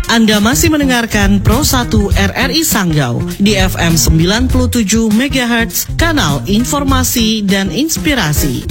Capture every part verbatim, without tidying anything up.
Anda masih mendengarkan Pro satu R R I Sanggau di F M sembilan puluh tujuh megahertz, kanal informasi dan inspirasi.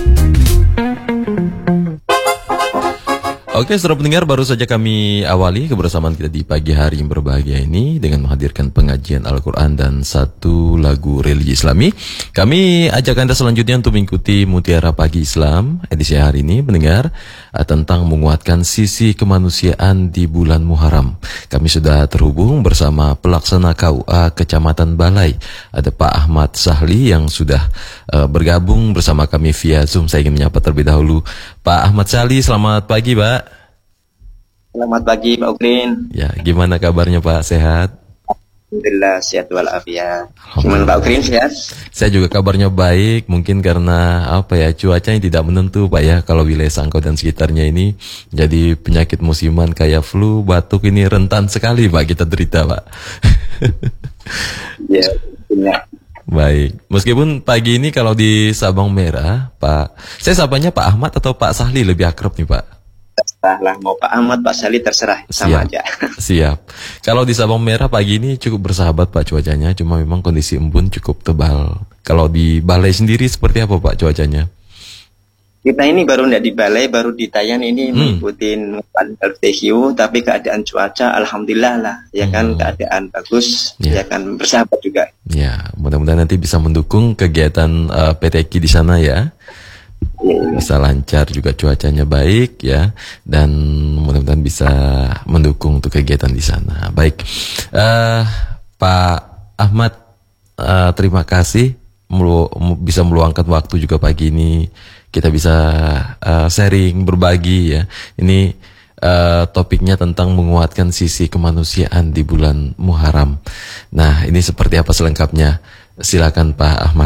Oke, saudara pendengar, baru saja kami awali kebersamaan kita di pagi hari yang berbahagia ini dengan menghadirkan pengajian Al-Quran dan satu lagu religi Islami. Kami ajak Anda selanjutnya untuk mengikuti Mutiara Pagi Islam edisi hari ini, mendengar uh, tentang menguatkan sisi kemanusiaan di bulan Muharram. Kami sudah terhubung bersama pelaksana K U A Kecamatan Balai, ada Pak Ahmad Sahli yang sudah uh, bergabung bersama kami via Zoom. Saya ingin menyapa terlebih dahulu Pak Ahmad Sahli. Selamat pagi, Pak. Selamat pagi Pak Ukrin. Ya, gimana kabarnya Pak? Sehat? Alhamdulillah sehat walafiat. Gimana Pak Ukrin, sehat? Saya juga kabarnya baik. Mungkin karena apa ya, cuaca yang tidak menentu Pak ya. Kalau wilayah Sanggau dan sekitarnya ini jadi penyakit musiman kayak flu, batuk ini rentan sekali Pak kita derita Pak. Ya, punya. Baik. Meskipun pagi ini kalau di Sabang Merah, Pak, saya sapanya Pak Ahmad atau Pak Sahli lebih akrab nih Pak. Terserah, mau Pak Ahmad, Pak Sahli terserah, sama Siap. aja. Siap. Kalau di Sabang Merah pagi ini cukup bersahabat Pak cuacanya, cuma memang kondisi embun cukup tebal. Kalau di Balai sendiri seperti apa Pak cuacanya? Kita ini baru tidak di Balai, baru di Tayan ini Hmm. mengikuti L T Q, tapi keadaan cuaca alhamdulillah lah, ya kan, Hmm. keadaan bagus, Ya. ya kan, bersahabat juga. Ya, mudah-mudahan nanti bisa mendukung kegiatan uh, P T Q di sana ya. Ya, Bisa lancar, juga cuacanya baik ya, dan mudah-mudahan bisa mendukung untuk kegiatan di sana. Baik, uh, Pak Ahmad, uh, terima kasih melu- bisa meluangkan waktu juga pagi ini. Kita bisa uh, sharing, berbagi ya. Ini uh, topiknya tentang menguatkan sisi kemanusiaan di bulan Muharram. Nah, ini seperti apa selengkapnya? Silakan Pak Ahmad.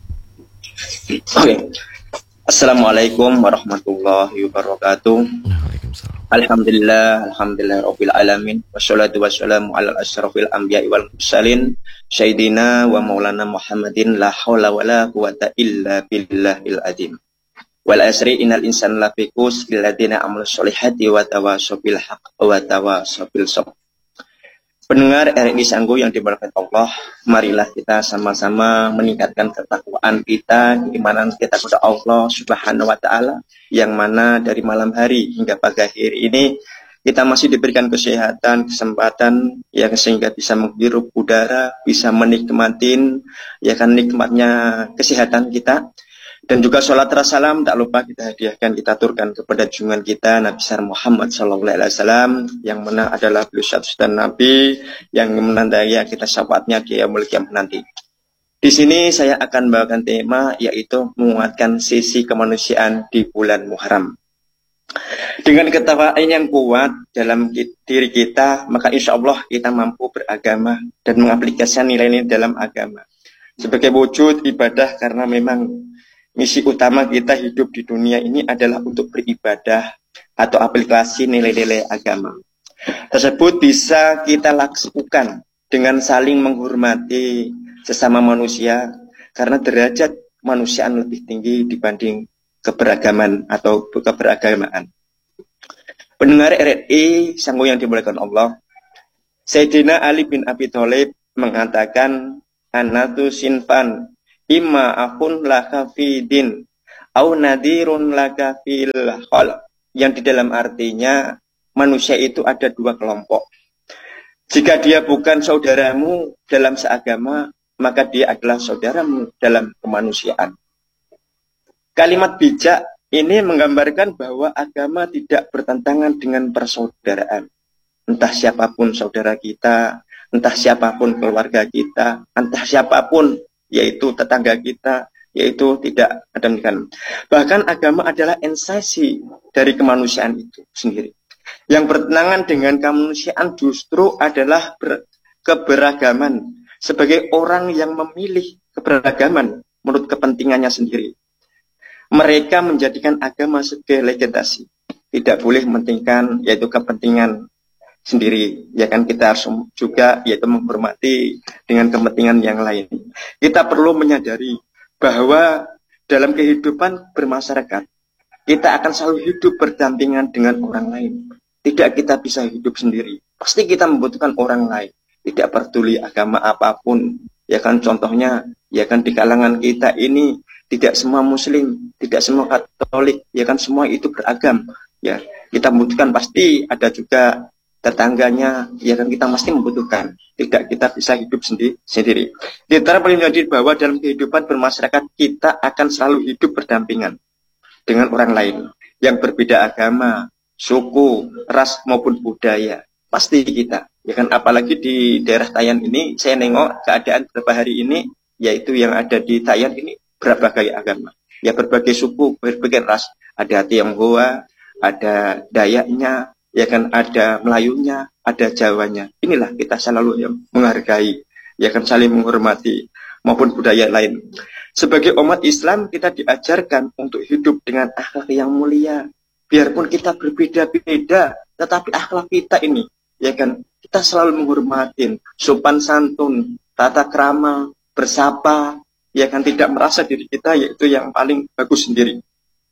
Oke. Assalamualaikum warahmatullahi wabarakatuh. Waalaikumsalam. Alhamdulillah, alhamdulillah rabbil alamin. Wassalatu wassalamu ala asyrafil anbiya'i wal mursalin sayyidina wa maulana Muhammadin la haula wala quwata illa billahil azim. Wal asri innal insana lafi khusr illa alladziina amilus sholihati wa tawassaw bil haqq wa tawassaw bil sabr. Pendengar R R I Sanggau yang diberkati Allah, marilah kita sama-sama meningkatkan ketakwaan kita, keimanan kita kepada Allah Subhanahu wa taala, yang mana dari malam hari hingga pagi hari ini kita masih diberikan kesehatan, kesempatan yang sehingga bisa menghirup udara, bisa menikmatin ya kan nikmatnya kesehatan kita. Dan juga sholat salam tak lupa kita hadiahkan, kita aturkan kepada junjungan kita Nabi besar Muhammad Sallallahu Alaihi Wasallam, yang mana adalah beliau satu Nabi yang menandai kita syafaatnya di yaumul qiyamah nanti. Di sini saya akan membawakan tema yaitu menguatkan sisi kemanusiaan di bulan Muharram. Dengan ketakwaan yang kuat dalam diri kita, maka insya Allah kita mampu beragama dan mengaplikasikan nilai-nilai dalam agama sebagai wujud ibadah, karena memang misi utama kita hidup di dunia ini adalah untuk beribadah atau aplikasi nilai-nilai agama. Tersebut bisa kita lakukan dengan saling menghormati sesama manusia, karena derajat manusiaan lebih tinggi dibanding keberagaman atau keberagamaan. Pendengar R R I Sanggau yang dimuliakan Allah, Sayyidina Ali bin Abi Thalib mengatakan, anatu sinfan imma akun laka fi din au nadirun laka fil khalq, yang di dalam artinya manusia itu ada dua kelompok. Jika dia bukan saudaramu dalam seagama, maka dia adalah saudaramu dalam kemanusiaan. Kalimat bijak ini menggambarkan bahwa agama tidak bertentangan dengan persaudaraan. Entah siapapun saudara kita, entah siapapun keluarga kita, entah siapapun yaitu tetangga kita, yaitu tidak ada demikian. Bahkan agama adalah esensi dari kemanusiaan itu sendiri. Yang bertentangan dengan kemanusiaan justru adalah ber, keberagaman. Sebagai orang yang memilih keberagaman menurut kepentingannya sendiri, mereka menjadikan agama sebagai legitimasi. Tidak boleh mementingkan yaitu kepentingan sendiri, ya kan, kita harus juga yaitu menghormati dengan kepentingan yang lain. Kita perlu menyadari bahwa dalam kehidupan bermasyarakat kita akan selalu hidup berdampingan dengan orang lain. Tidak kita bisa hidup sendiri. pasti kita membutuhkan orang lain. Tidak peduli agama apapun, ya kan, contohnya, ya kan, di kalangan kita ini tidak semua Muslim, tidak semua Katolik, ya kan, semua itu beragam. Ya, kita membutuhkan, pasti ada juga tetangganya, ya kan, kita pasti membutuhkan. Tidak kita bisa hidup sendi sendiri. Kita paling menjadi bahwa dalam kehidupan bermasyarakat kita akan selalu hidup berdampingan dengan orang lain yang berbeda agama, suku, ras maupun budaya. Pasti kita, ya kan, apalagi di daerah Tayan ini, saya nengok keadaan beberapa hari ini, yaitu yang ada di Tayan ini berbagai agama, ya berbagai suku, berbagai ras. Ada Tionghoa, ada Dayaknya, ya kan, ada Melayunya, ada Jawanya. Inilah kita selalu yang menghargai, ya kan, saling menghormati maupun budaya lain. Sebagai umat Islam kita diajarkan untuk hidup dengan akhlak yang mulia. Biarpun kita berbeda-beda, tetapi akhlak kita ini, ya kan, kita selalu menghormatin, sopan santun, tata krama, bersapa, ya kan, tidak merasa diri kita yaitu yang paling bagus sendiri.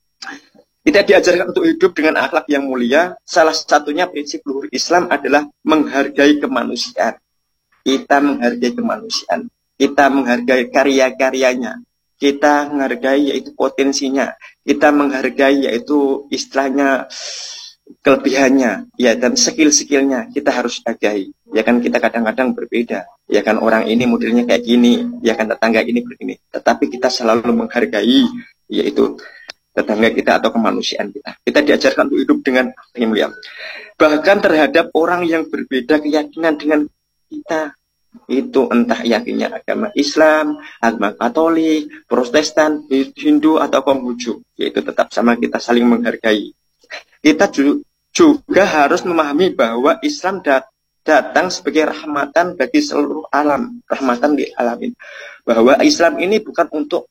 Kita diajarkan untuk hidup dengan akhlak yang mulia. Salah satunya prinsip luhur Islam adalah menghargai kemanusiaan. Kita menghargai kemanusiaan. Kita menghargai karya-karyanya. Kita menghargai yaitu potensinya. Kita menghargai yaitu istilahnya kelebihannya, ya, dan skill-skillnya kita harus hargai. Ya kan, kita kadang-kadang berbeda. Ya kan, orang ini modelnya kayak gini, ya kan, tetangga ini begini. Tetapi kita selalu menghargai yaitu tetangga kita atau kemanusiaan kita. Kita diajarkan untuk hidup dengan yang mulia. Bahkan terhadap orang yang berbeda keyakinan dengan kita. Itu entah yakinnya agama Islam, agama Katolik, Protestan, Hindu atau Konghucu, yaitu tetap sama kita saling menghargai. Kita ju juga harus memahami bahwa Islam dat datang sebagai rahmatan bagi seluruh alam, rahmatan lil alamin. Bahwa Islam ini bukan untuk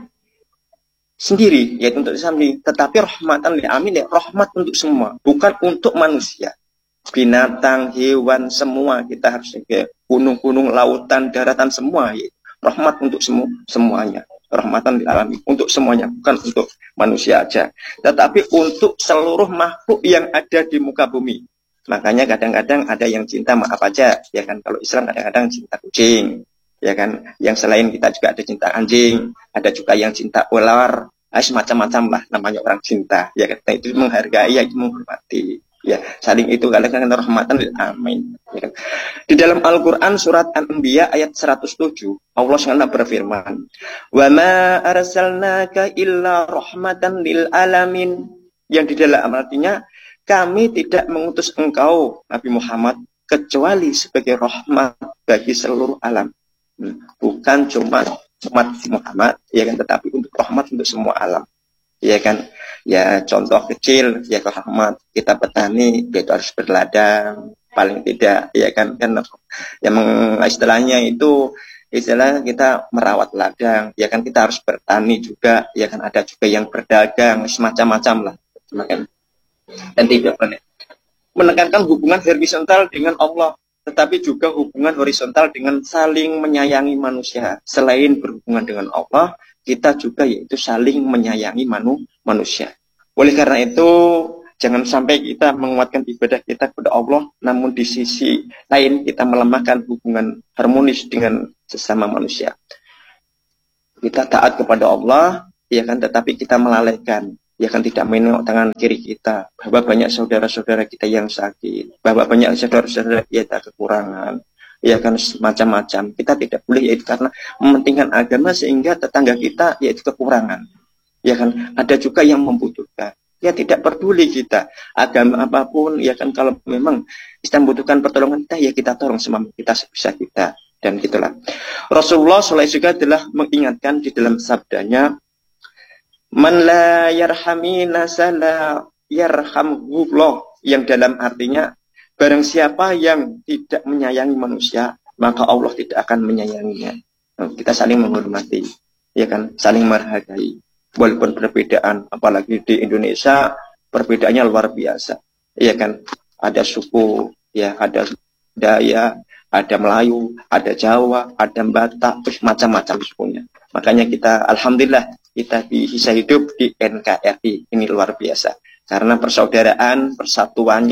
sendiri, yaitu untuk Islam ini, tetapi rahmatan lil alamin, ya, rahmat untuk semua, bukan untuk manusia. Binatang, hewan, semua kita harus jaga. Gunung-gunung, lautan, daratan, semua, ya. Rahmat untuk semua, semuanya. Rahmatan lil alamin, untuk semuanya, bukan untuk manusia aja, tetapi untuk seluruh makhluk yang ada di muka bumi. Makanya kadang-kadang ada yang cinta maaf aja, ya kan, kalau Islam kadang-kadang cinta kucing, ya kan, yang selain kita juga ada cinta anjing, ada juga yang cinta ular, macam-macam lah namanya orang cinta, ya kan, itu menghargai, ya, menghormati. Ya, saling itu kalian rahmatan lil alamin. Ya kan? Di dalam Al-Qur'an surat An-Anbiya ayat seratus tujuh, Allah Subhanahu berfirman, "Wa ma arsalnaka illa rahmatan lil alamin." Yang di dalam artinya, kami tidak mengutus engkau Nabi Muhammad kecuali sebagai rahmat bagi seluruh alam. Bukan cuma umat Muhammad, ya kan, tetapi untuk rahmat untuk semua alam. Ya kan, ya contoh kecil, ya rahmat kita petani, yaitu harus berladang, paling tidak, ya kan, kan yang istilahnya itu istilah kita merawat ladang, ya kan, kita harus bertani juga, ya kan, ada juga yang berdagang, semacam-macam lah, semakin dan tidak menekankan hubungan horizontal dengan Allah, tetapi juga hubungan horizontal dengan saling menyayangi manusia. Selain berhubungan dengan Allah, kita juga yaitu saling menyayangi manu manusia. Oleh karena itu, jangan sampai kita menguatkan ibadah kita kepada Allah, namun di sisi lain kita melemahkan hubungan harmonis dengan sesama manusia. Kita taat kepada Allah, ya kan, tetapi kita melalaikan, ya kan, tidak menengok tangan kiri kita, bahwa banyak saudara-saudara kita yang sakit, bahwa banyak saudara-saudara kita kekurangan, ya kan, macam-macam. Kita tidak boleh, yaitu karena mementingkan agama sehingga tetangga kita yaitu kekurangan, ya kan, ada juga yang membutuhkan, ya tidak peduli kita agama apapun, ya kan, kalau memang kita membutuhkan pertolongan kita, ya kita tolong semampu kita sebisa kita, dan gitulah. Rasulullah shallallahu alaihi wasallam telah mengingatkan di dalam sabdanya, "Man la yarhami nasala yarhamhullah," yang dalam artinya, barang siapa yang tidak menyayangi manusia, maka Allah tidak akan menyayanginya. Nah, kita saling menghormati, ya kan, saling menghargai, walaupun perbedaan, apalagi di Indonesia perbedaannya luar biasa, ya kan, ada suku, ya, ada Daya, ada Melayu, ada Jawa, ada Batak, macam-macam sukunya. Makanya kita, alhamdulillah, kita bisa hidup di N K R I, ini luar biasa. Karena persaudaraan, persatuannya,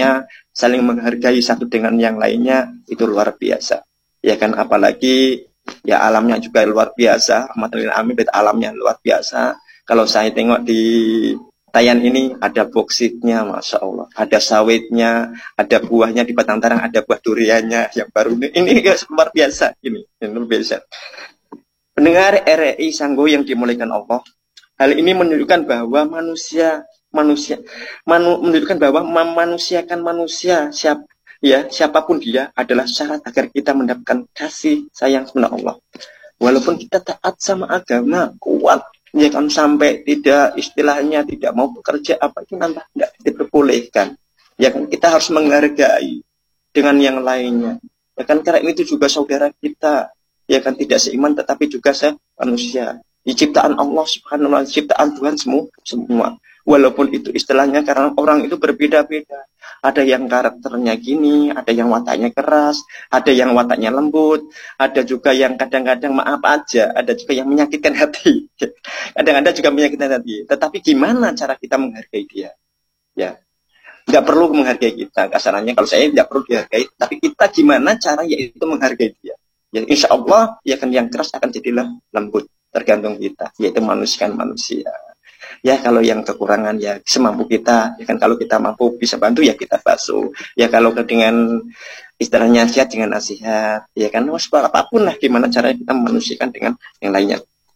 saling menghargai satu dengan yang lainnya, itu luar biasa. Ya kan, apalagi ya alamnya juga luar biasa, rahmatullahi amin, alamnya luar biasa. Kalau saya tengok di Tayan ini ada boksitnya, masya Allah, ada sawitnya, ada buahnya di Batang Tarang, ada buah duriannya yang baru ini, ini luar biasa, ini, ini luar biasa. Pendengar R R I Sanggo yang dimuliakan Allah, hal ini menunjukkan bahwa manusia, manusia, manu, menunjukkan bahwa memanusiakan manusia, siap, ya siapapun dia adalah syarat agar kita mendapatkan kasih sayang sama Allah. Walaupun kita taat sama agama, kuat, ya kan, sampai tidak istilahnya tidak mau bekerja apa itu nanti tidak diperbolehkan, ya kan, kita harus menghargai dengan yang lainnya, ya kan, karena itu juga saudara kita, ya kan, tidak seiman tetapi juga se manusia, ciptaan Allah subhanahu wa ta'ala, ciptaan Tuhan semua semua. Walaupun itu istilahnya karena orang itu berbeda-beda. Ada yang karakternya gini, ada yang wataknya keras, ada yang wataknya lembut, ada juga yang kadang-kadang maaf aja, ada juga yang menyakitkan hati. Kadang-kadang juga menyakitkan hati. Tetapi gimana cara kita menghargai dia? Ya, nggak perlu menghargai kita. Kasarannya kalau saya tidak perlu dihargai, tapi kita gimana cara yaitu menghargai dia. Ya, insya Allah, ya kan, yang keras akan jadilah lembut. Tergantung kita, yaitu manusia kan manusia. Ya kalau yang kekurangan ya semampu kita, ya kan, kalau kita mampu bisa bantu ya kita basuh, ya kalau dengan istilahnya nasihat dengan nasihat, ya kan, apapun lah gimana cara kita memanusiakan dengan yang lainnya.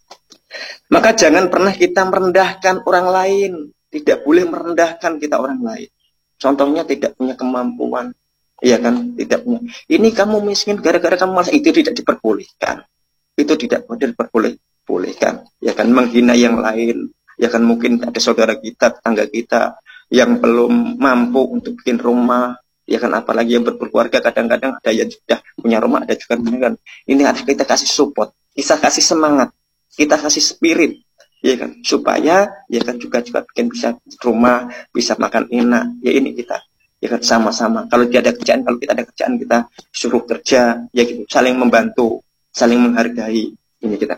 Maka jangan pernah kita merendahkan orang lain, tidak boleh merendahkan kita orang lain. Contohnya tidak punya kemampuan, ya kan, tidak punya, ini kamu miskin gara-gara kamu malas, itu tidak diperbolehkan, itu tidak boleh diperbolehkan, ya kan, menghina yang lain. Ya kan, mungkin ada saudara kita, tetangga kita yang belum mampu untuk bikin rumah, ya kan, apalagi yang berkeluarga, kadang-kadang ada yang sudah punya rumah, ada juga kan. Ini harus kita kasih support, kita kasih semangat, kita kasih spirit, ya kan, supaya ya kan juga juga bikin bisa rumah, bisa makan enak. Ya ini kita, ya kan, sama-sama. Kalau dia ada kerjaan, kalau kita ada kerjaan, kita suruh kerja, ya gitu, saling membantu, saling menghargai. Ini kita.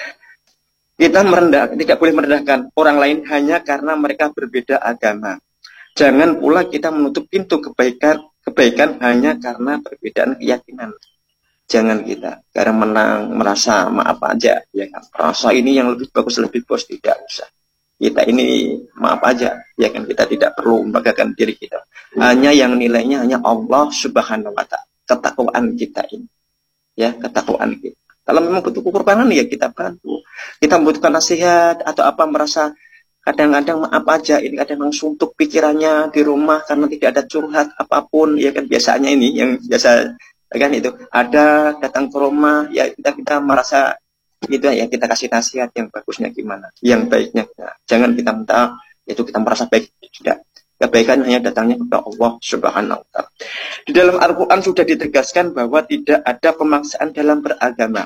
Kita merendah, tidak boleh merendahkan orang lain hanya karena mereka berbeda agama. Jangan pula kita menutup pintu kebaikan kebaikan hanya karena perbedaan keyakinan. Jangan kita karena menang merasa maaf aja, ya kan, rasa ini yang lebih bagus lebih bos, tidak usah. Kita ini maaf aja, ya kan, kita tidak perlu membanggakan diri kita. Hanya yang nilainya hanya Allah Subhanahu wa ta'ala, ketakwaan kita ini. Ya, ketakwaan kita. Kalau memang butuh kekorbanan ya kita bantu. Kita membutuhkan nasihat atau apa, merasa kadang-kadang maaf aja, ini kadang-kadang suntuk pikirannya di rumah karena tidak ada curhat apapun, ya kan, biasanya ini yang biasa, ya kan, itu ada datang ke rumah, ya kita kita merasa gitu, ya kita kasih nasihat yang bagusnya gimana, yang baiknya. Nah, jangan kita minta itu kita merasa baik, tidak. Kebaikan hanya datangnya kepada Allah Subhanahu wa ta'ala. Di dalam Al-Quran sudah ditegaskan bahwa tidak ada pemaksaan dalam beragama.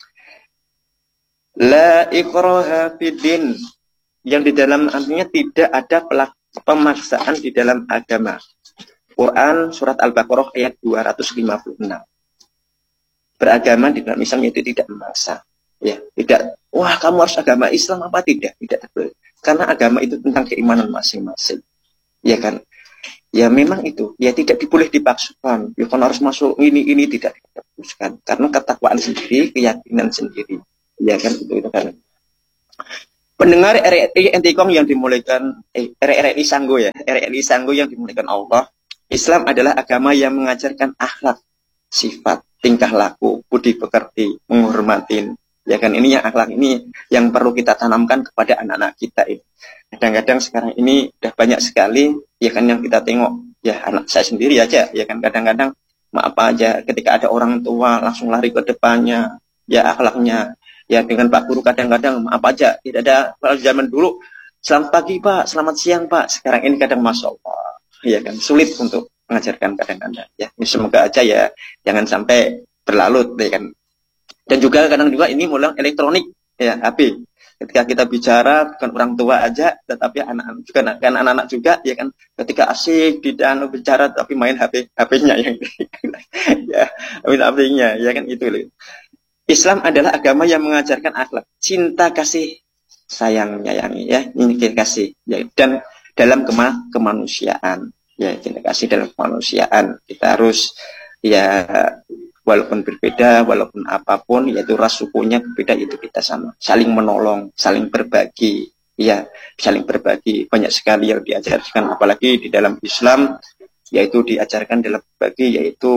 La ikraha fiddin, yang di dalam artinya tidak ada pemaksaan di dalam agama. Quran surat Al-Baqarah ayat dua ratus lima puluh enam. Beragama di dalam Islam itu tidak memaksa. Ya, tidak, wah kamu harus agama Islam apa tidak? Tidak boleh. Karena agama itu tentang keimanan masing-masing. Ya kan, ya memang itu, ya tidak diboleh dipaksakan, ya kan harus masuk ini ini tidak dipaksakan, karena ketakwaan sendiri, keyakinan sendiri, ya kan, itu itu kan. Pendengar R R I Antikom yang dimuliakan, eh, R R I Sanggo ya, R R I Sanggo yang dimuliakan Allah, Islam adalah agama yang mengajarkan akhlak, sifat, tingkah laku, budi pekerti, menghormatin, ya kan, ini yang akhlak ini yang perlu kita tanamkan kepada anak-anak kita ini. Kadang-kadang sekarang ini udah banyak sekali, ya kan, yang kita tengok, ya anak saya sendiri aja, ya kan, kadang-kadang maaf aja ketika ada orang tua langsung lari ke depannya, ya akhlaknya, ya dengan Pak Guru kadang-kadang maaf aja, tidak ada. Kalau zaman dulu selamat pagi Pak, selamat siang Pak, sekarang ini kadang masya Allah, ya kan, sulit untuk mengajarkan kadang-kadang, ya semoga aja ya jangan sampai berlarut, ya kan. Dan juga kadang juga ini mulai elektronik, ya H P. Ketika kita bicara bukan orang tua aja, tetapi anak-anak juga, kan anak-anak juga, ya kan, ketika asik di dalam bicara tapi main H P, H P-nya yang ya, main H P-nya, ya kan, itu loh. Islam adalah agama yang mengajarkan akhlak, cinta, kasih, sayang, menyayangi, ya, ini kasih, ya, dan dalam kema kemanusiaan. Ya, cinta kasih dalam kemanusiaan. Kita harus ya walaupun berbeda, walaupun apapun, yaitu ras sukunya berbeda, itu kita sama. Saling menolong, saling berbagi. Ya, saling berbagi. Banyak sekali yang diajarkan, apalagi di dalam Islam, yaitu diajarkan dalam berbagi, yaitu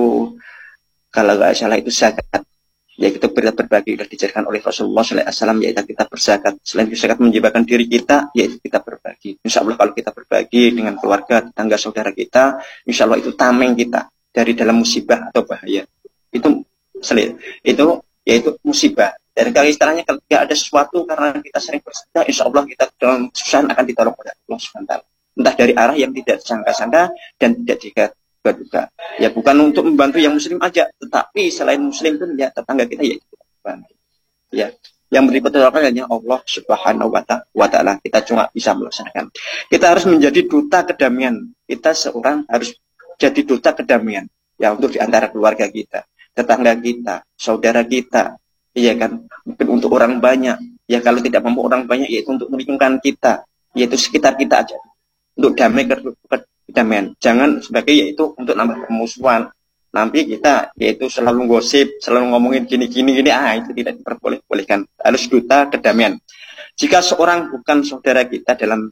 kalau nggak salah itu zakat. Ya, kita berbagi sudah diajarkan oleh Rasulullah shallallahu alaihi wasallam, yaitu kita berzakat. Selain zakat menjiwakan diri kita, yaitu kita berbagi. Insya Allah kalau kita berbagi dengan keluarga, tetangga, saudara kita, insya Allah itu tameng kita dari dalam musibah atau bahaya. Itu selit, itu yaitu musibah. Dan kalau istilahnya kalau tidak ada sesuatu karena kita sering bersedekah, insya Allah kita dalam kesusahan akan ditolong oleh Allah subhanahu wa taala. Entah dari arah yang tidak disangka-sangka dan tidak diduga-duga. Ya bukan untuk membantu yang muslim aja, tetapi selain muslim pun ya tetangga kita ya kita bantu. Ya, yang berikut adalah hanya Allah subhanahu wa taala. Kita cuma bisa melaksanakan. Kita harus menjadi duta kedamaian. Kita seorang harus jadi duta kedamaian. Ya untuk diantara keluarga kita, tetangga kita, saudara kita. Iya kan, mungkin untuk orang banyak. Ya kalau tidak mampu orang banyak, yaitu untuk lingkungan kita, yaitu sekitar kita aja. Untuk damai kedamaian. Jangan sebagai yaitu untuk nambah permusuhan. Nanti kita yaitu selalu gosip, selalu ngomongin gini-gini gini, ah itu tidak diperbolehkan. Harus duta kedamaian. Jika seorang bukan saudara kita dalam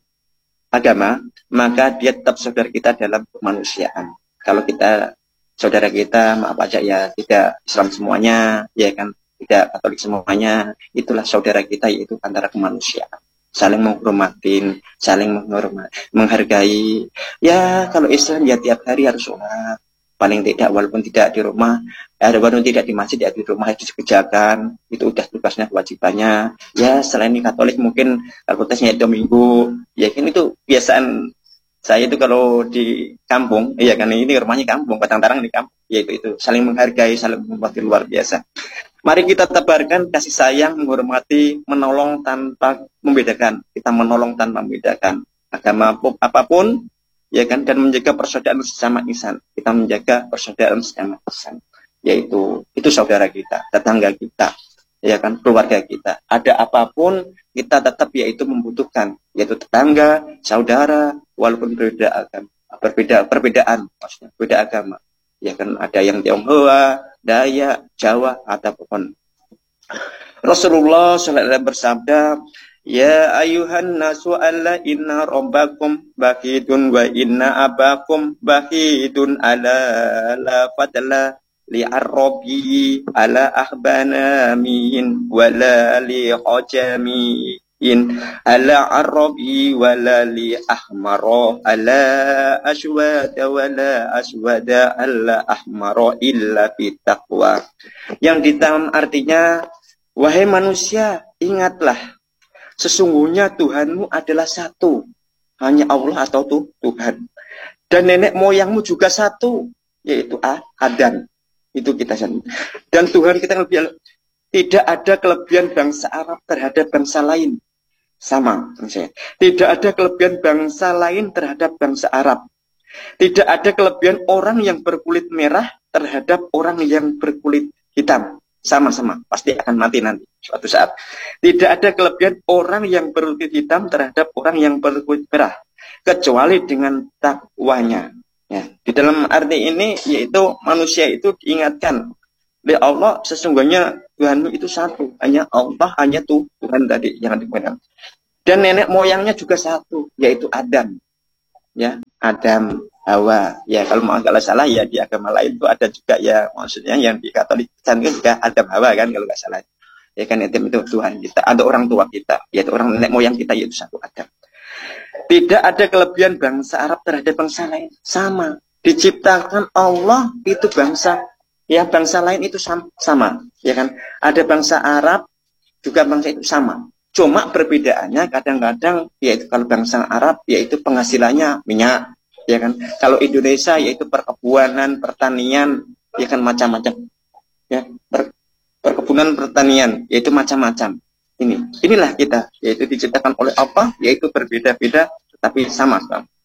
agama, maka dia tetap saudara kita dalam kemanusiaan. Kalau kita saudara kita, maaf aja ya, tidak Islam semuanya, ya kan, tidak Katolik semuanya, itulah saudara kita, yaitu antara kemanusiaan. Saling menghormatin, saling menghormati, menghargai. Ya kalau Islam ya tiap hari harus sholat, paling tidak walaupun tidak di rumah, ya, walaupun tidak di masjid ya di rumah itu dikerjakan, itu udah tugasnya kewajibannya. Ya selain di Katolik mungkin kalau protesnya itu minggu, ya kan itu kebiasaan saya itu kalau di kampung, iya kan ini rumahnya kampung, Batang-Tarang di kampung, yaitu itu saling menghargai, saling menghormati luar biasa. Mari kita tebarkan kasih sayang, menghormati, menolong tanpa membedakan. Kita menolong tanpa membedakan agama apapun, ya kan, dan menjaga persaudaraan sesama insan. Kita menjaga persaudaraan sesama insan, yaitu itu saudara kita, tetangga kita, ya kan, keluarga kita. Ada apapun kita tetap yaitu membutuhkan, yaitu tetangga, saudara, walaupun berbeda agama, berbeda perbedaan, maksudnya beda agama. Ya kan ada yang Tionghoa, Dayak, Jawa, ataupun Rasulullah shallallahu alaihi wasallam bersabda, ya ayuhan nasu alla inna rabbakum bahidun wa inna abakum bahidun ala la fadla li arrobi ala ahbana min wala li hajami in ala arabi wala li ahmara ala aswada wala aswada ala ahmara illa fi taqwa. Yang ditam artinya, wahai manusia, ingatlah sesungguhnya Tuhanmu adalah satu, hanya Allah atau tuh Tuhan, dan nenek moyangmu juga satu, yaitu Adam. Itu kita sendiri. Dan Tuhan kita lebih, tidak ada kelebihan bangsa Arab terhadap bangsa lain. Sama, misalnya. Tidak ada kelebihan bangsa lain terhadap bangsa Arab. Tidak ada kelebihan orang yang berkulit merah terhadap orang yang berkulit hitam. Sama-sama, pasti akan mati nanti suatu saat. Tidak ada kelebihan orang yang berkulit hitam terhadap orang yang berkulit merah, kecuali dengan takwanya. Ya, di dalam arti ini, yaitu manusia itu diingatkan oleh Allah, sesungguhnya Tuhanmu itu satu, hanya Allah, hanya tuh Tuhan tadi yang dikatakan. Dan nenek moyangnya juga satu, yaitu Adam. Ya, Adam, Hawa. Ya, kalau mau nggak salah ya di agama lain itu ada juga ya, maksudnya yang di Katolik kan juga Adam Hawa kan kalau nggak salah. Ya kan Adam itu Tuhan kita, ada orang tua kita, yaitu orang nenek moyang kita, yaitu satu Adam. Tidak ada kelebihan bangsa Arab terhadap bangsa lain, sama. Diciptakan Allah itu bangsa, ya bangsa lain itu sama, sama, ya kan. Ada bangsa Arab juga bangsa itu sama. Cuma perbedaannya kadang-kadang yaitu kalau bangsa Arab yaitu penghasilannya minyak, ya kan. Kalau Indonesia yaitu perkebunan, pertanian, ya kan macam-macam. Ya, per, perkebunan, pertanian yaitu macam-macam. Ini, inilah kita, yaitu diciptakan oleh Allah, yaitu berbeda-beda tetapi sama.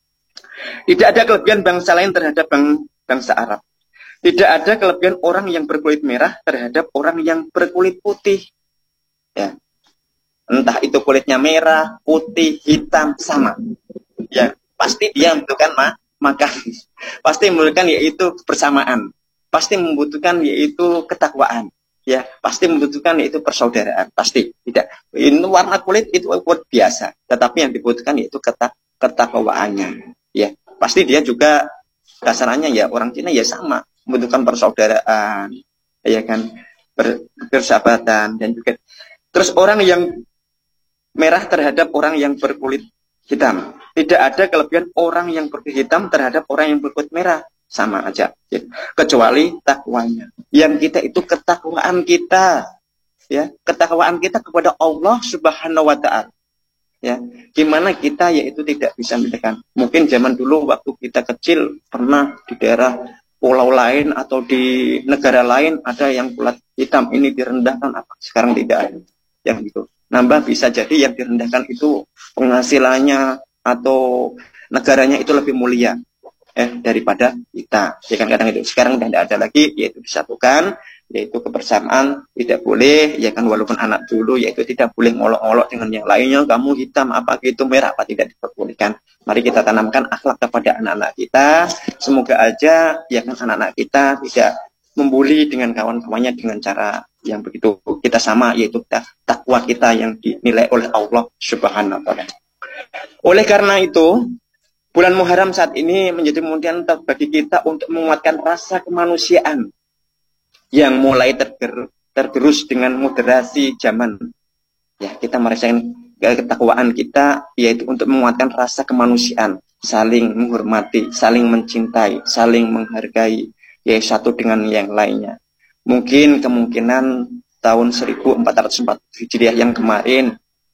Tidak ada kelebihan bangsa lain terhadap bang, bangsa Arab. Tidak ada kelebihan orang yang berkulit merah terhadap orang yang berkulit putih. Ya. Entah itu kulitnya merah, putih, hitam, sama. Ya, pasti dia membutuhkan ma makan, pasti membutuhkan yaitu kebersamaan, pasti membutuhkan yaitu ketakwaan, ya, pasti membutuhkan yaitu persaudaraan, pasti tidak. Ini warna kulit itu kulit biasa, tetapi yang dibutuhkan yaitu ketak ketakwaannya, ya. Pasti dia juga kasarannya ya orang Cina ya sama, membutuhkan persaudaraan, ya kan, ber, persahabatan dan juga. Terus orang yang merah terhadap orang yang berkulit hitam. Tidak ada kelebihan orang yang berkulit hitam terhadap orang yang berkulit merah. Sama aja. Kecuali takwanya. Yang kita itu ketakwaan kita. Ya, ketakwaan kita kepada Allah Subhanahu wa Ta'ala. Ya, gimana kita yaitu tidak bisa membedakan. Mungkin zaman dulu waktu kita kecil pernah di daerah pulau lain atau di negara lain ada yang kulit hitam ini direndahkan apa? Sekarang tidak ada. Yang gitu. Nambah bisa jadi yang direndahkan itu penghasilannya atau negaranya itu lebih mulia eh daripada kita. Ya kan kadang itu. Sekarang sudah tidak ada lagi, yaitu disatukan, yaitu kebersamaan, tidak boleh, ya kan walaupun anak dulu yaitu tidak boleh ngolok-ngolok dengan yang lainnya, kamu hitam apa gitu, merah apa, tidak diperbolehkan. Mari kita tanamkan akhlak kepada anak-anak kita. Semoga aja ya kan anak-anak kita tidak membuli dengan kawan-kawannya dengan cara yang begitu kita sama, yaitu takwa kita yang dinilai oleh Allah Subhanahu wa Ta'ala. Oleh karena itu, bulan Muharram saat ini menjadi momentum bagi kita untuk menguatkan rasa kemanusiaan yang mulai terger, tergerus dengan moderasi zaman. Ya, kita merasakan ketakwaan kita yaitu untuk menguatkan rasa kemanusiaan, saling menghormati, saling mencintai, saling menghargai, ya satu dengan yang lainnya. Mungkin kemungkinan tahun seribu empat ratus empat puluh Hijriah yang kemarin,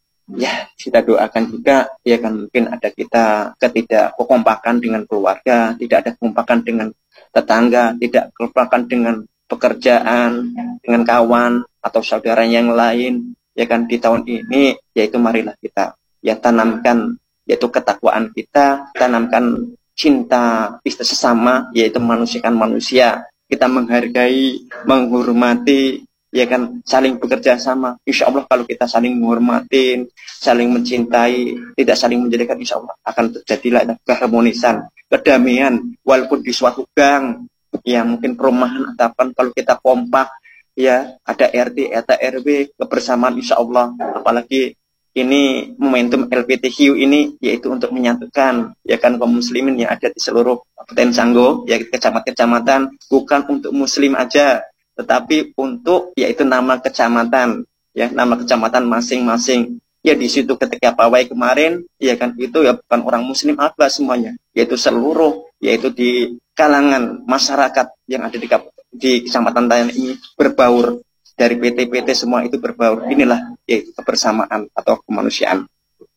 ya kita doakan juga, ya kan mungkin ada kita ketidakkompakan dengan keluarga, tidak ada kekompakan dengan tetangga, tidak kekompakan dengan pekerjaan, dengan kawan atau saudara yang lain, ya kan di tahun ini, yaitu marilah kita ya tanamkan yaitu ketakwaan kita, tanamkan cinta istri sesama, yaitu manusiakan manusia, kita menghargai, menghormati, ya kan saling bekerja sama. Insya Allah kalau kita saling menghormati, saling mencintai, tidak saling menjadikan, insya Allah akan terjadilah keharmonisan, kedamaian, walaupun di suatu gang, ya mungkin perumahan ataupun kalau kita kompak, ya ada R T, ada R W, kebersamaan insya Allah, apalagi ini momentum L P T Q ini yaitu untuk menyatukan ya kan kaum muslimin yang ada di seluruh Kabupaten Sanggo, ya kecamatan-kecamatan, bukan untuk muslim aja, tetapi untuk yaitu nama kecamatan, ya nama kecamatan masing-masing. Ya di situ ketika pawai kemarin, ya kan itu ya bukan orang muslim apa semuanya, yaitu seluruh, yaitu di kalangan masyarakat yang ada di, di kecamatan Tayan ini berbaur. Dari P T P T semua itu berbaur. Inilah yaitu kebersamaan atau kemanusiaan.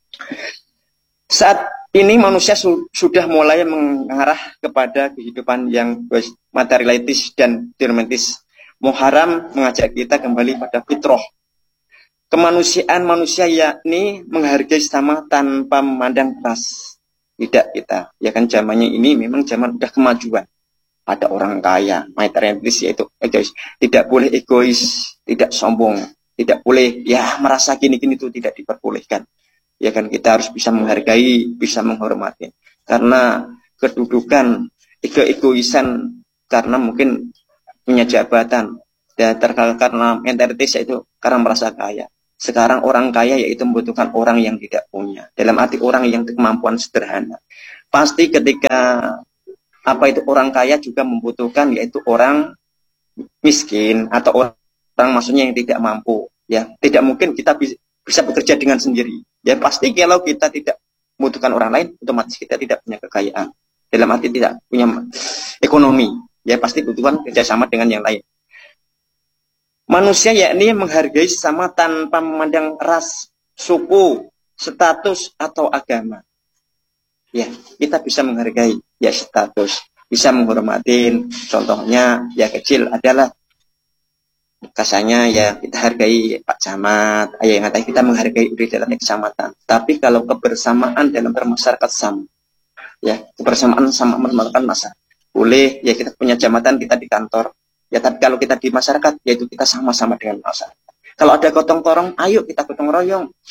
Saat ini manusia su sudah mulai mengarah kepada kehidupan yang materialistis dan dramatis. Muharram mengajak kita kembali pada fitrah. Kemanusiaan manusia yakni menghargai sesama tanpa memandang ras. Tidak kita. Ya kan zamannya ini memang zaman udah kemajuan. Ada orang kaya, materialis yaitu egois. Tidak boleh egois, tidak sombong, tidak boleh ya merasa gini-gini itu tidak diperbolehkan. Ya kan kita harus bisa menghargai, bisa menghormati. Karena kedudukan, ego-egoisan karena mungkin punya jabatan, dan terkadang karena mentalitas yaitu karena merasa kaya. Sekarang orang kaya yaitu membutuhkan orang yang tidak punya. Dalam arti orang yang kemampuan sederhana. Pasti ketika apa itu orang kaya juga membutuhkan yaitu orang miskin atau orang maksudnya yang tidak mampu, ya tidak mungkin kita bisa bekerja dengan sendiri, ya pasti kalau kita tidak membutuhkan orang lain otomatis kita tidak punya kekayaan, dalam arti tidak punya ekonomi, ya pasti butuhkan kerjasama dengan yang lain. Manusia yakni menghargai sesama tanpa memandang ras, suku, status atau agama. Ya, kita bisa menghargai ya status, bisa menghormatin. Contohnya ya kecil adalah kasarnya ya kita hargai Pak Camat, ya yang kita menghargai di dalam kecamatan. Tapi kalau kebersamaan dalam bermasyarakat sama, ya kebersamaan sama merupakan masa. Boleh ya kita punya jabatan kita di kantor, ya tapi kalau kita di masyarakat yaitu kita sama-sama dengan masyarakat. Kalau ada gotong-torong, ayo kita gotong royong.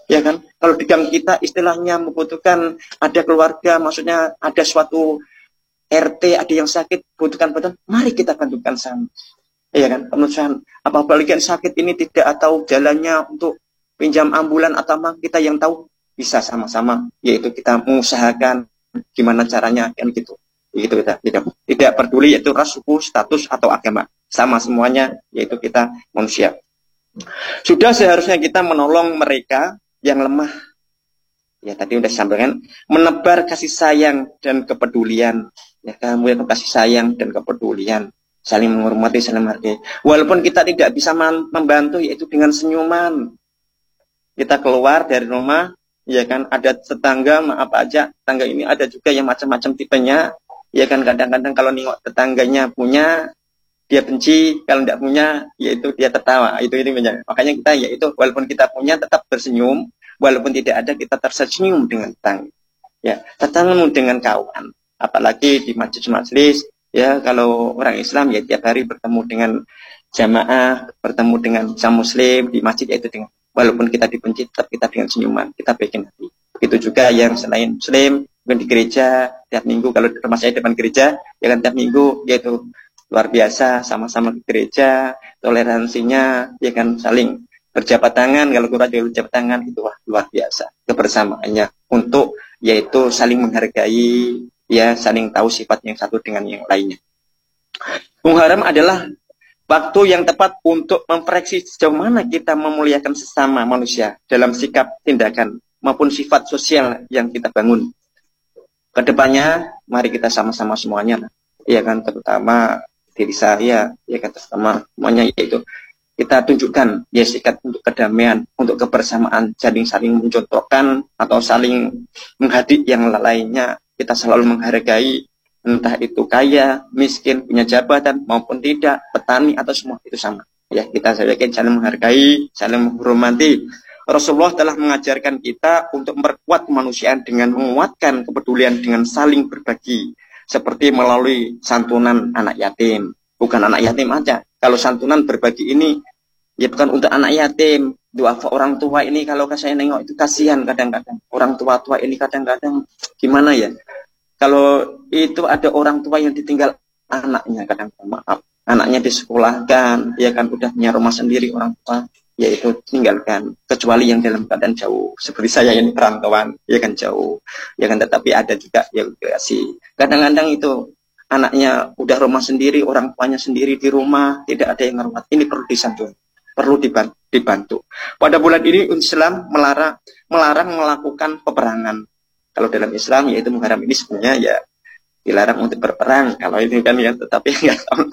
ya kan? Kalau di gang kita istilahnya membutuhkan ada keluarga, maksudnya ada suatu R T, ada yang sakit, butuhkan bantuan, mari kita bantukan sama. Iya kan? Kemudian apalagi yang sakit ini tidak tahu jalannya untuk pinjam ambulan atau apa, kita yang tahu bisa sama-sama, yaitu kita mengusahakan gimana caranya kan gitu. Itu kita tidak tidak peduli yaitu ras, suku, status atau agama, sama semuanya, yaitu kita manusia. Sudah seharusnya kita menolong mereka yang lemah. Ya tadi udah sampaikan, menebar kasih sayang dan kepedulian. Ya kamu yang kasih sayang dan kepedulian, saling menghormati, saling menghargai. Walaupun kita tidak bisa membantu, yaitu dengan senyuman. Kita keluar dari rumah, ya kan, ada tetangga, maaf aja, tetangga ini ada juga yang macam-macam tipenya, ya kan, kadang-kadang kalau nengok tetangganya punya, dia benci, kalau tidak punya, yaitu dia tertawa, itu ini makanya kita, yaitu walaupun kita punya tetap bersenyum, walaupun tidak ada kita tersenyum dengan tetangga, ya, tetangga dengan kawan, apalagi di majelis-majelis, ya, kalau orang Islam ya tiap hari bertemu dengan jamaah, bertemu dengan sama Muslim di masjid, yaitu dengan walaupun kita dibenci, tetap kita dengan senyuman, kita bikin hati. Begitu juga yang selain Muslim, mungkin di gereja, tiap minggu, kalau rumah saya depan gereja, ya kan tiap minggu, yaitu luar biasa, sama-sama ke gereja, toleransinya, ya kan saling berjabat tangan, kalau kurang juga berjabat tangan, itu wah, luar biasa. Kebersamaannya, untuk yaitu saling menghargai, ya saling tahu sifat yang satu dengan yang lainnya. Muharram adalah waktu yang tepat untuk mempereksi sejauh mana kita memuliakan sesama manusia dalam sikap, tindakan, maupun sifat sosial yang kita bangun. Kedepannya, mari kita sama-sama semuanya, ya kan, terutama diri saya, ya kan, terutama semuanya, yaitu kita tunjukkan, ya sikap untuk kedamaian, untuk kebersamaan, saling saling mencontohkan atau saling menghadir yang lainnya, kita selalu menghargai. Entah itu kaya, miskin, punya jabatan maupun tidak, petani atau semua itu sama. Ya, kita saling saling menghargai, saling menghormati. Rasulullah telah mengajarkan kita untuk memperkuat kemanusiaan dengan menguatkan kepedulian dengan saling berbagi, seperti melalui santunan anak yatim. Bukan anak yatim aja. Kalau santunan berbagi ini ya bukan untuk anak yatim. Duafa orang tua ini kalau saya nengok itu kasihan kadang-kadang. Orang tua-tua ini kadang-kadang gimana ya? Kalau itu ada orang tua yang ditinggal anaknya, kadang-kadang maaf, anaknya disekolahkan, ya kan udah punya rumah sendiri orang tua, yaitu tinggalkan. Kecuali yang dalam keadaan jauh, seperti saya yang perantauan, ya kan jauh, ya kan. Tetapi ada juga yang kasih. Kadang-kadang itu anaknya udah rumah sendiri, orang tuanya sendiri di rumah, tidak ada yang merawat. Ini perlu disantuni, perlu dibantu. Pada bulan ini Islam melarang melarang melakukan peperangan. Kalau dalam Islam yaitu Muharram ini sebenarnya ya dilarang untuk berperang. Kalau ini kan ya, tetapi enggak tahu.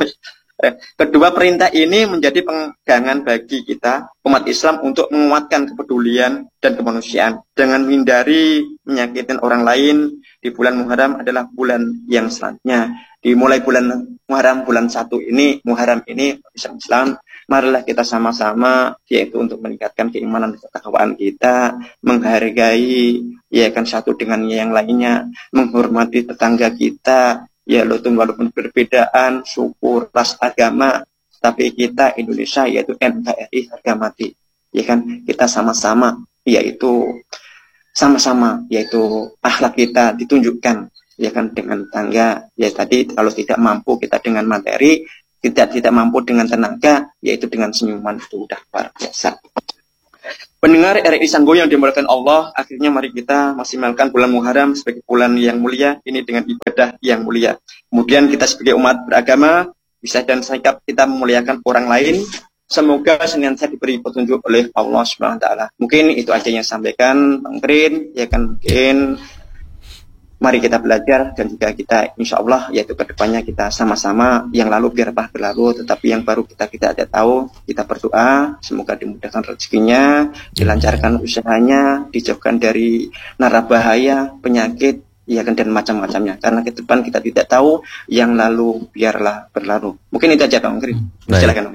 Kedua perintah ini menjadi pegangan bagi kita umat Islam untuk menguatkan kepedulian dan kemanusiaan dengan menghindari menyakitin orang lain. Di bulan Muharram adalah bulan yang selanjutnya. Dimulai bulan Muharram bulan satu ini, Muharram ini Islam, marilah kita sama-sama yaitu untuk meningkatkan keimanan dan ketakwaan kita, menghargai ya kan satu dengan yang lainnya, menghormati tetangga kita, ya walaupun berbedaan suku, ras, agama, tapi kita Indonesia yaitu N K R I harga mati, ya kan kita sama-sama yaitu sama-sama yaitu akhlak kita ditunjukkan, ya kan dengan tangga, ya tadi kalau tidak mampu kita dengan materi, tidak tidak mampu dengan tenaga, yaitu dengan senyuman, itu udah luar biasa. Pendengar R R I Sanggo yang dimuliakan Allah, akhirnya mari kita maksimalkan bulan Muharram sebagai bulan yang mulia ini dengan ibadah yang mulia. Kemudian kita sebagai umat beragama bisa dan sikap kita memuliakan orang lain. Semoga senantiasa diberi petunjuk oleh Allah Subhanahu wa taala. Mungkin itu aja yang sampaikan Bang Krin, ya kan, mungkin mari kita belajar dan juga kita insya Allah yaitu kedepannya kita sama-sama yang lalu biar apa berlalu, tetapi yang baru kita kita ada tahu, kita berdoa semoga dimudahkan rezekinya, dilancarkan usahanya, dijauhkan dari nara bahaya, penyakit, ya kan, dan macam-macamnya. Karena ke depan kita tidak tahu, yang lalu biarlah berlalu. Mungkin itu aja Bang Krin. Silakan Bang Krin.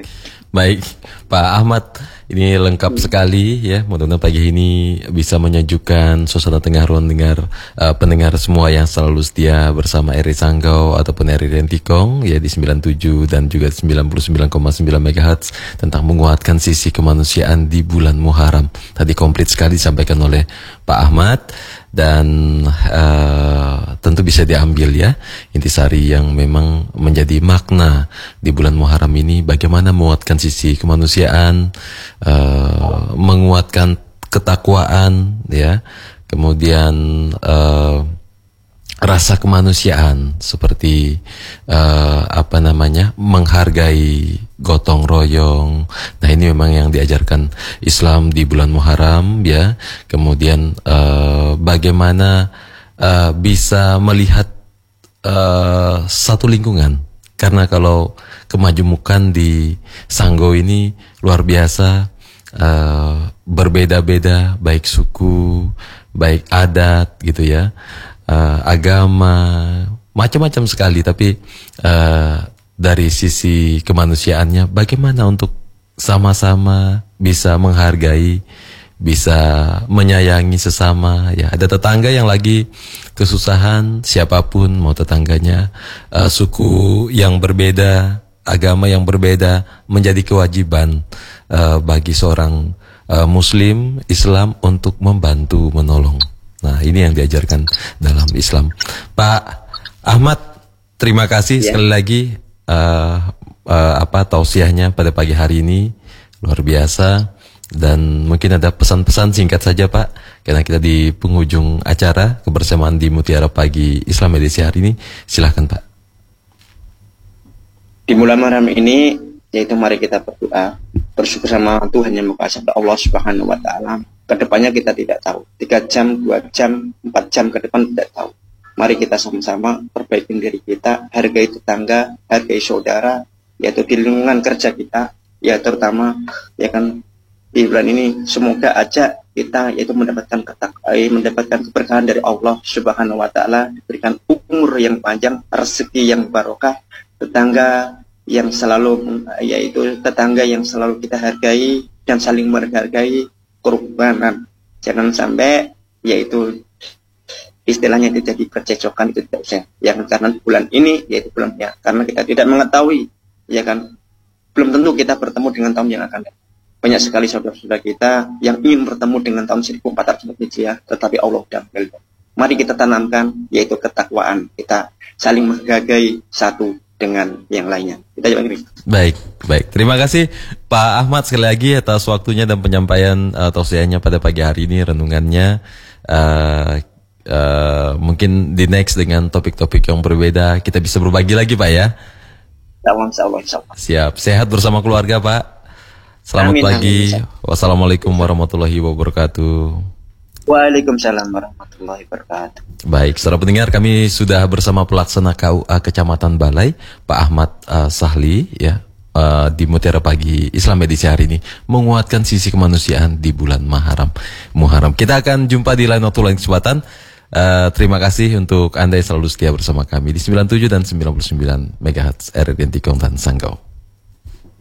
Baik, Pak Ahmad, ini lengkap sekali ya. Mudah-mudahan pagi ini bisa menyejukkan suasana tengah ruang dengar uh, pendengar semua yang selalu setia bersama R R I Sanggau ataupun R R I Rentikong ya di sembilan puluh tujuh dan juga sembilan puluh sembilan koma sembilan megahertz tentang menguatkan sisi kemanusiaan di bulan Muharram. Tadi komplit sekali disampaikan oleh Pak Ahmad. Dan uh, tentu bisa diambil ya intisari yang memang menjadi makna di bulan Muharram ini, bagaimana menguatkan sisi kemanusiaan, uh, menguatkan ketakwaan ya, kemudian uh, rasa kemanusiaan seperti uh, apa namanya menghargai gotong royong. Nah, ini memang yang diajarkan Islam di bulan Muharram ya. Kemudian uh, bagaimana uh, bisa melihat uh, satu lingkungan, karena kalau kemajemukan di Sanggau ini luar biasa, uh, berbeda-beda baik suku, baik adat gitu ya. Uh, agama, macam-macam sekali, tapi uh, dari sisi kemanusiaannya bagaimana untuk sama-sama bisa menghargai, bisa menyayangi sesama ya. Ada tetangga yang lagi kesusahan, siapapun mau tetangganya, uh, suku yang berbeda, agama yang berbeda, menjadi kewajiban uh, bagi seorang uh, muslim Islam untuk membantu, menolong. Nah, ini yang diajarkan dalam Islam. Pak Ahmad, terima kasih ya. Sekali lagi uh, uh, apa tausiahnya pada pagi hari ini luar biasa. Dan mungkin ada pesan-pesan singkat saja Pak, karena kita di penghujung acara kebersamaan di Mutiara Pagi Islam edisi hari ini. Silahkan Pak. Di bulan Muharram ini, yaitu mari kita berdoa, bersyukur sama Tuhan Yang Maha Esa, Allah Subhanahu Wa Taala. Kedepannya kita tidak tahu, tiga jam, dua jam, empat jam ke depan tidak tahu. Mari kita sama-sama perbaiki diri kita, hargai tetangga, hargai saudara, yaitu di lingkungan kerja kita, ya terutama ya kan di bulan ini semoga aja kita yaitu mendapatkan ketak, eh, mendapatkan keberkahan dari Allah Subhanahu Wa Taala, diberikan umur yang panjang, rezeki yang barokah, tetangga yang selalu yaitu tetangga yang selalu kita hargai dan saling menghargai. Korbanan, jangan sampai yaitu istilahnya itu jadi percecokan, itu tidak usah ya, karena bulan ini yaitu bulan ya, karena kita tidak mengetahui ya kan, belum tentu kita bertemu dengan tahun yang akan datang. Banyak sekali saudara-saudara kita yang ingin bertemu dengan tahun seribu empat ratus Hijriah, tetapi Allah sudah mengalah. Mari kita tanamkan yaitu ketakwaan, kita saling menghargai satu dengan yang lainnya. Kita coba ini. Baik, baik. Terima kasih Pak Ahmad sekali lagi atas waktunya dan penyampaian uh, tausiahnya pada pagi hari ini, renungannya. Uh, uh, mungkin di next dengan topik-topik yang berbeda kita bisa berbagi lagi Pak ya. Insya Allah, insya Allah. Siap. Sehat bersama keluarga Pak. Selamat amin, pagi. Amin. Wassalamualaikum warahmatullahi wabarakatuh. Waalaikumsalam warahmatullahi wabarakatuh. Baik, saudara pendengar, kami sudah bersama pelaksana K U A Kecamatan Balai, Pak Ahmad uh, Sahli, ya, uh, di Mutiara Pagi Islam edisi hari ini, menguatkan sisi kemanusiaan di bulan Muharram. Muharram. Kita akan jumpa di lain waktu, lain kesempatan. Uh, terima kasih untuk Anda yang selalu setia bersama kami di sembilan puluh tujuh dan sembilan puluh sembilan megahertz R R I Rentikong dan Sanggau.